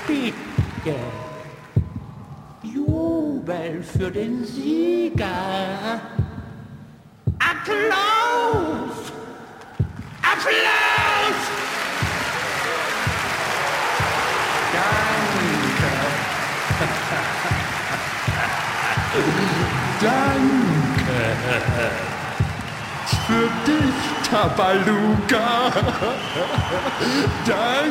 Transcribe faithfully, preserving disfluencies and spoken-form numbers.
Bitte. Jubel für den Sieger. Applaus! Applaus! Danke. Danke. Für dich, Tabaluga. Danke.